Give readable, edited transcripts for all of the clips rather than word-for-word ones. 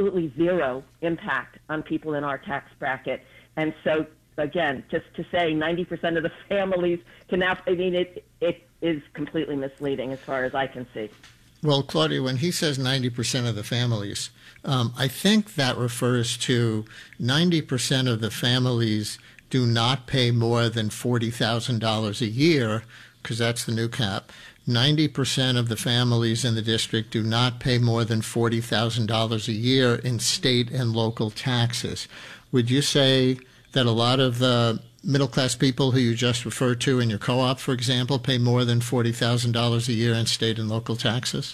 absolutely zero impact on people in our tax bracket. And so, again, just to say 90% of the families can now, I mean, it is completely misleading as far as I can see. Well, Claudia, when he says 90% of the families, I think that refers to 90% of the families do not pay more than $40,000 a year, because that's the new cap. 90% of the families in the district do not pay more than $40,000 a year in state and local taxes. Would you say that a lot of the middle-class people who you just referred to in your co-op, for example, pay more than $40,000 a year in state and local taxes?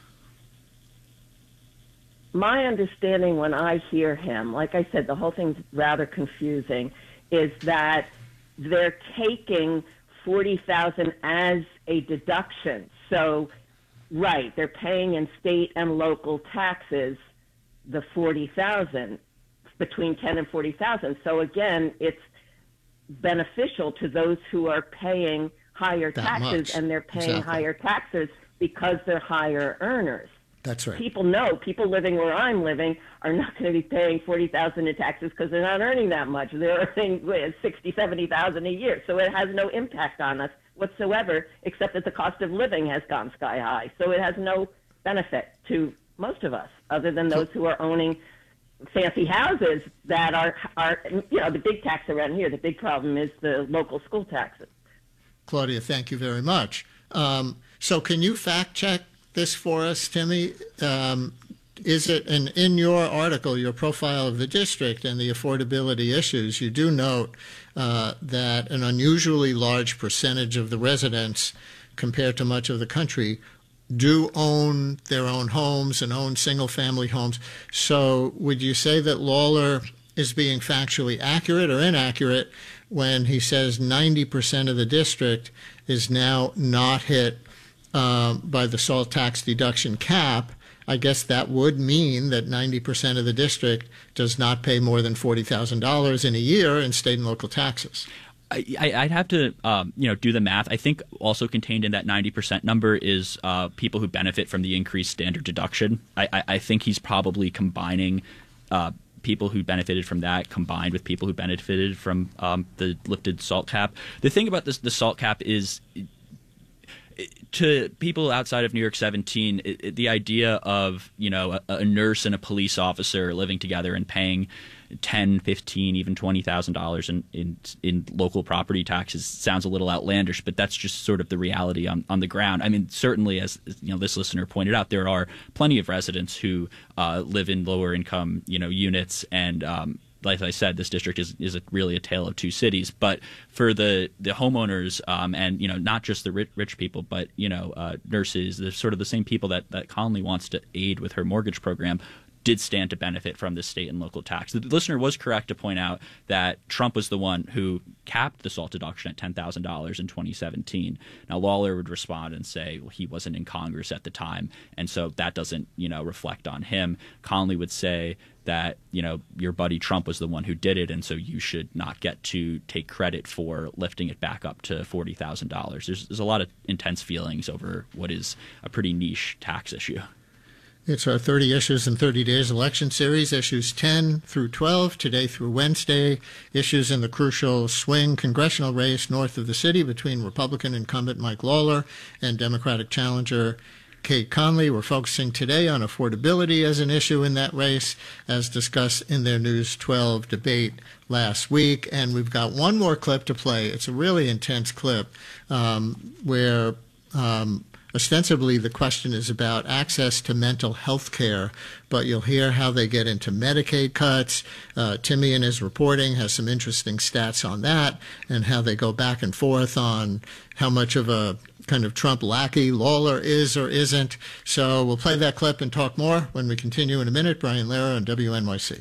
My understanding when I hear him, like I said, the whole thing's rather confusing, is that they're taking $40,000 as a deduction. So, right, they're paying in state and local taxes the $40,000, between $10,000 and $40,000. So again, it's beneficial to those who are paying higher taxes, and they're paying higher taxes because they're higher earners. That's right. People living where I'm living are not going to be paying $40,000 in taxes because they're not earning that much. They're earning $60,000, $70,000 a year. So it has no impact on us whatsoever, except that the cost of living has gone sky high. So it has no benefit to most of us, other than those who are owning fancy houses that are the big tax around here. The big problem is the local school taxes. Claudia, thank you very much. So can you fact check this for us, Timmy? Is it, and in your article, your profile of the district and the affordability issues, you do note that an unusually large percentage of the residents, compared to much of the country, do own their own homes and own single-family homes. So would you say that Lawler is being factually accurate or inaccurate when he says 90% of the district is now not hit by the SALT tax deduction cap? I guess that would mean that 90% of the district does not pay more than $40,000 in a year in state and local taxes. I'd have to, do the math. I think also contained in that 90% number is people who benefit from the increased standard deduction. I think he's probably combining people who benefited from that combined with people who benefited from the lifted SALT cap. The thing about the SALT cap is, to people outside of New York 17, the idea of, a nurse and a police officer living together and paying $10,000, $15,000, even $20,000 in local property taxes sounds a little outlandish, but that's just sort of the reality on the ground. I mean, certainly, as this listener pointed out, there are plenty of residents who live in lower income, units, and like I said, this district is really a tale of two cities. But for the homeowners and not just the rich people, but nurses, the sort of the same people that Conley wants to aid with her mortgage program, did stand to benefit from the state and local tax. The listener was correct to point out that Trump was the one who capped the SALT deduction at $10,000 in 2017. Now, Lawler would respond and say, well, he wasn't in Congress at the time, and so that doesn't, reflect on him. Conley would say that, your buddy Trump was the one who did it, and so you should not get to take credit for lifting it back up to $40,000. There's a lot of intense feelings over what is a pretty niche tax issue. It's our 30 Issues in 30 Days election series, issues 10 through 12, today through Wednesday. Issues in the crucial swing congressional race north of the city between Republican incumbent Mike Lawler and Democratic challenger Kate Conley. We're focusing today on affordability as an issue in that race, as discussed in their News 12 debate last week. And we've got one more clip to play. It's a really intense clip where ostensibly the question is about access to mental health care, but you'll hear how they get into Medicaid cuts. Timmy, in his reporting, has some interesting stats on that and how they go back and forth on how much of a kind of Trump lackey Lawler is or isn't. So we'll play that clip and talk more when we continue in a minute. Brian Lehrer on WNYC.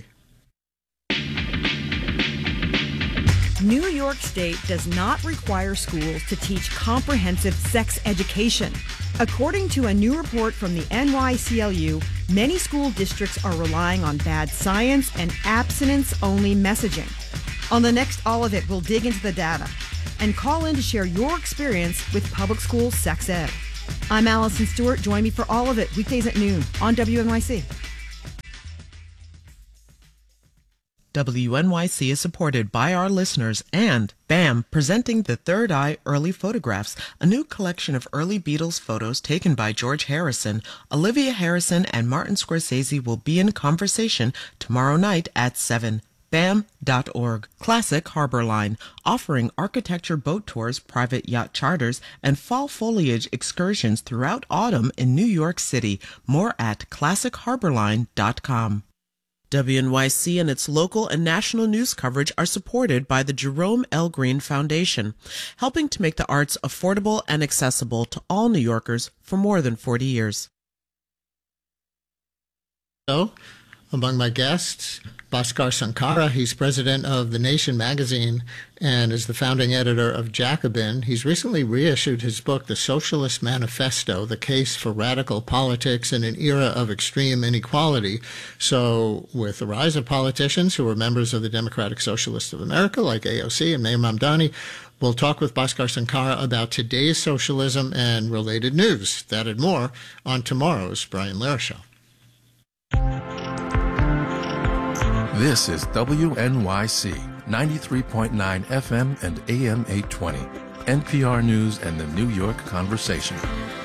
New York State does not require schools to teach comprehensive sex education. According to a new report from the NYCLU, many school districts are relying on bad science and abstinence-only messaging. On the next All of It, we'll dig into the data and call in to share your experience with public school sex ed. I'm Allison Stewart. Join me for All of It, weekdays at noon on WNYC. WNYC is supported by our listeners and BAM, presenting The Third Eye Early Photographs, a new collection of early Beatles photos taken by George Harrison. Olivia Harrison and Martin Scorsese will be in conversation tomorrow night at 7. BAM.org. Classic Harbor Line, offering architecture boat tours, private yacht charters, and fall foliage excursions throughout autumn in New York City. More at classichairborline.com. WNYC and its local and national news coverage are supported by the Jerome L. Green Foundation, helping to make the arts affordable and accessible to all New Yorkers for more than 40 years. So, among my guests, Bhaskar Sankara. He's president of The Nation magazine and is the founding editor of Jacobin. He's recently reissued his book, The Socialist Manifesto, The Case for Radical Politics in an Era of Extreme Inequality. So with the rise of politicians who are members of the Democratic Socialists of America, like AOC and Mayor Mamdani, we'll talk with Bhaskar Sankara about today's socialism and related news. That and more on tomorrow's Brian Lehrer Show. This is WNYC 93.9 FM and AM 820, NPR News and the New York Conversation.